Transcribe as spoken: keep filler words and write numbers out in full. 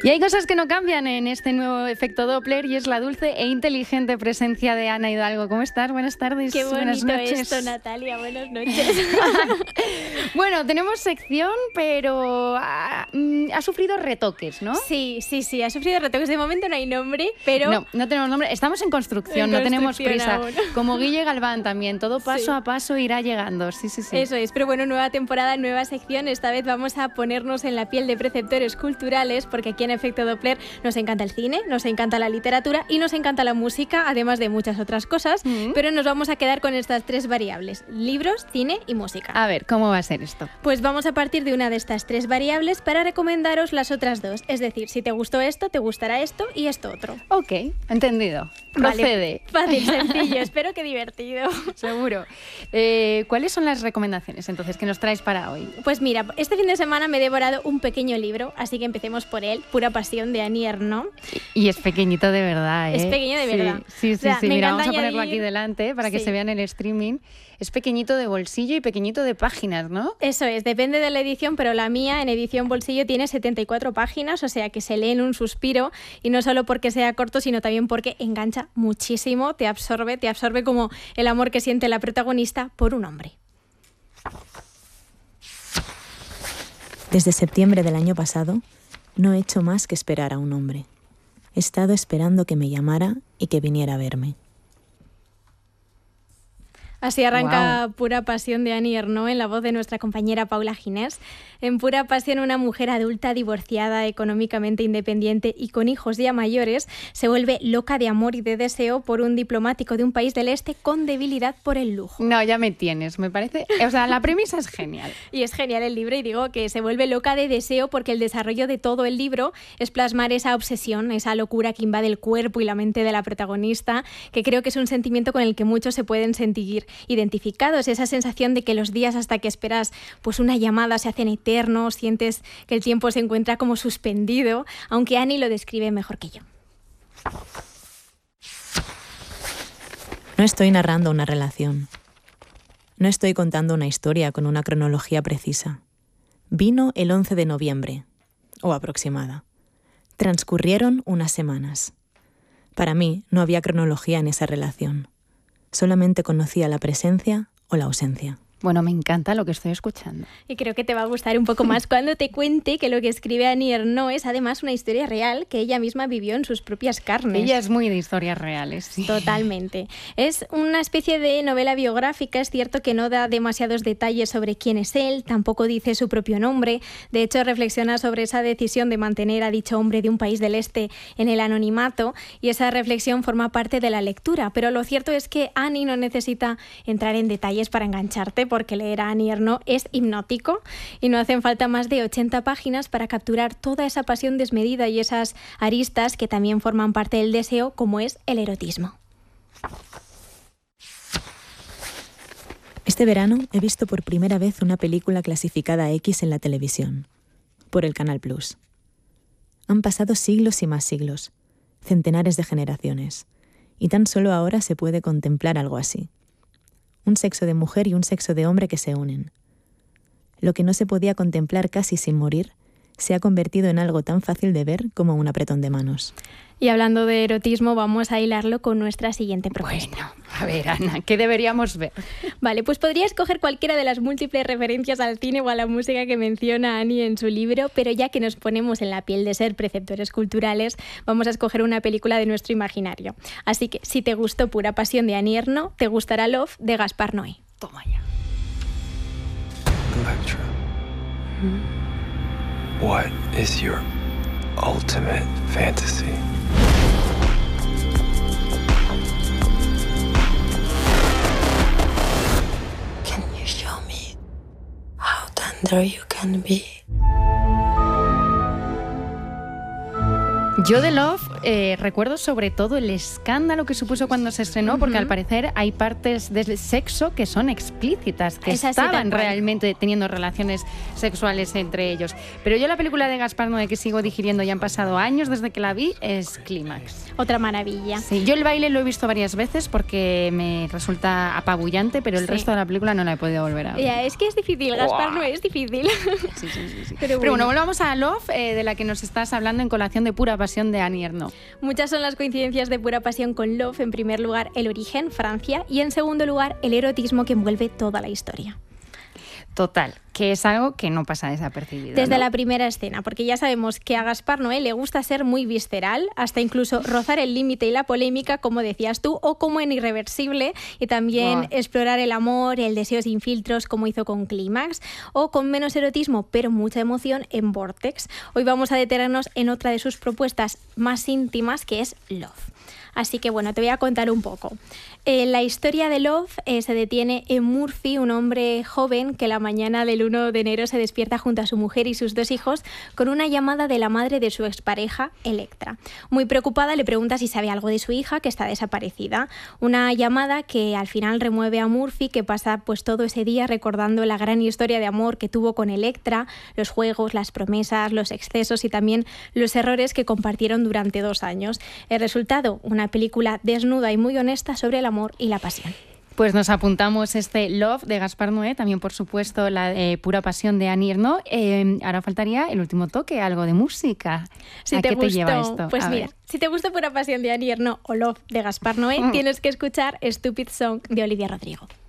Y hay cosas que no cambian en este nuevo efecto Doppler y es la dulce e inteligente presencia de Ana Hidalgo. ¿Cómo estás? Buenas tardes. Qué bonito buenas noches. esto, Natalia. Buenas noches. Bueno, tenemos sección, pero ha, ha sufrido retoques, ¿no? Sí, sí, sí, ha sufrido retoques. De momento no hay nombre, pero... No, no tenemos nombre. Estamos en construcción, en no construcción tenemos prisa. Aún. Como Guille Galván también, todo paso Sí. a paso irá llegando. Sí, sí, sí. Eso es, pero bueno, nueva temporada, nueva sección. Esta vez vamos a ponernos en la piel de preceptores culturales, porque aquí en Efecto Doppler nos encanta el cine, nos encanta la literatura y nos encanta la música, además de muchas otras cosas, Mm. pero nos vamos a quedar con estas tres variables: libros, cine y música. A ver, ¿cómo va a ser esto? Pues vamos a partir de una de estas tres variables para recomendaros las otras dos. Es decir, si te gustó esto, te gustará esto y esto otro. Ok, entendido. Procede. Fácil, sencillo, espero que divertido. Seguro. Eh, ¿Cuáles son las recomendaciones entonces que nos traes para hoy? Pues mira, este fin de semana me he devorado un pequeño libro, así que empecemos por él, Pura pasión, de Annie Ernaux. Y es pequeñito de verdad, ¿eh? Es pequeño de Sí, verdad. Sí, sí, O sea, sí. me Mira, encanta vamos a ponerlo añadir- aquí delante para que Sí. se vean en el streaming. Es pequeñito de bolsillo y pequeñito de páginas, ¿no? Eso es, depende de la edición, pero la mía en edición bolsillo tiene setenta y cuatro páginas, o sea que se lee en un suspiro, y no solo porque sea corto, sino también porque engancha muchísimo, te absorbe, te absorbe como el amor que siente la protagonista por un hombre. Desde septiembre del año pasado, no he hecho más que esperar a un hombre. He estado esperando que me llamara y que viniera a verme. Así arranca Pura pasión de Annie Ernaux en la voz de nuestra compañera Paula Ginés. En Pura pasión, una mujer adulta, divorciada, económicamente independiente y con hijos ya mayores, se vuelve loca de amor y de deseo por un diplomático de un país del este con debilidad por el lujo. No, ya me tienes, me parece... O sea, la premisa es genial. Y es genial el libro, y digo que se vuelve loca de deseo porque el desarrollo de todo el libro es plasmar esa obsesión, esa locura que invade el cuerpo y la mente de la protagonista, que creo que es un sentimiento con el que muchos se pueden sentir identificados, esa sensación de que los días hasta que esperas pues una llamada se hacen eternos, sientes que el tiempo se encuentra como suspendido, aunque Annie lo describe mejor que yo. No estoy narrando una relación. No estoy contando una historia con una cronología precisa. Vino el once de noviembre, o aproximada. Transcurrieron unas semanas. Para mí no había cronología en esa relación. Solamente conocía la presencia o la ausencia. Bueno, me encanta lo que estoy escuchando. Y creo que te va a gustar un poco más cuando te cuente que lo que escribe Annie Ernaux es además una historia real que ella misma vivió en sus propias carnes. Ella es muy de historias reales. Sí. Totalmente. Es una especie de novela biográfica. Es cierto que no da demasiados detalles sobre quién es él, tampoco dice su propio nombre. De hecho, reflexiona sobre esa decisión de mantener a dicho hombre de un país del este en el anonimato, y esa reflexión forma parte de la lectura. Pero lo cierto es que Annie no necesita entrar en detalles para engancharte, porque leer a Annie Ernaux es hipnótico y no hacen falta más de ochenta páginas para capturar toda esa pasión desmedida y esas aristas que también forman parte del deseo, como es el erotismo. Este verano he visto por primera vez una película clasificada X en la televisión, por el Canal Plus. Han pasado siglos y más siglos, centenares de generaciones, y tan solo ahora se puede contemplar algo así. Un sexo de mujer y un sexo de hombre que se unen. Lo que no se podía contemplar casi sin morir se ha convertido en algo tan fácil de ver como un apretón de manos. Y hablando de erotismo, vamos a hilarlo con nuestra siguiente propuesta. Bueno, a ver, Ana, ¿qué deberíamos ver? Vale, pues podría escoger cualquiera de las múltiples referencias al cine o a la música que menciona Annie en su libro, pero ya que nos ponemos en la piel de ser preceptores culturales, vamos a escoger una película de nuestro imaginario. Así que, si te gustó Pura pasión de Annie Ernaux, te gustará Love, de Gaspar Noé. Toma ya. Electra, what is your ultimate fantasy? Can you show me how tender you can be? Yo de Love eh, recuerdo sobre todo el escándalo que supuso cuando se estrenó, uh-huh. porque al parecer hay partes del sexo que son explícitas, que Esa estaban sí, realmente teniendo relaciones sexuales entre ellos. Pero yo la película de Gaspar Noé que sigo digiriendo, ya han pasado años desde que la vi, es Clímax. Otra maravilla. Sí, yo el baile lo he visto varias veces porque me resulta apabullante, pero el sí. resto de la película no la he podido volver a ver. Ya, es que es difícil, Gaspar Noé es difícil. Sí, sí, sí, sí. Pero, bueno. pero bueno, volvamos a Love, eh, de la que nos estás hablando en Colación de Pura Pasión de Annie Ernaux. Muchas son las coincidencias de Pura Pasión con Love. En primer lugar, el origen, Francia, y en segundo lugar, el erotismo que envuelve toda la historia. Total, que es algo que no pasa desapercibido. Desde ¿no? la primera escena, porque ya sabemos que a Gaspar Noé le gusta ser muy visceral, hasta incluso rozar el límite y la polémica, como decías tú, o como en Irreversible, y también wow. explorar el amor, el deseo sin filtros, como hizo con Clímax, o con menos erotismo, pero mucha emoción en Vortex. Hoy vamos a detenernos en otra de sus propuestas más íntimas, que es Love. Así que bueno, te voy a contar un poco. Eh, la historia de Love eh, se detiene en Murphy, un hombre joven que la mañana del uno de enero se despierta junto a su mujer y sus dos hijos con una llamada de la madre de su expareja, Electra. Muy preocupada le pregunta si sabe algo de su hija, que está desaparecida. Una llamada que al final remueve a Murphy, que pasa pues todo ese día recordando la gran historia de amor que tuvo con Electra, los juegos, las promesas, los excesos y también los errores que compartieron durante dos años. El resultado, una película desnuda y muy honesta sobre el amor y la pasión. Pues nos apuntamos este Love de Gaspar Noé, también por supuesto la eh, Pura Pasión de Annie Ernaux. Eh, ahora faltaría el último toque, algo de música. Si ¿A te qué gustó, te lleva esto? Pues A mira, ver. si te gusta Pura Pasión de Annie Ernaux o Love de Gaspar Noé, mm. tienes que escuchar Stupid Song de Olivia Rodrigo.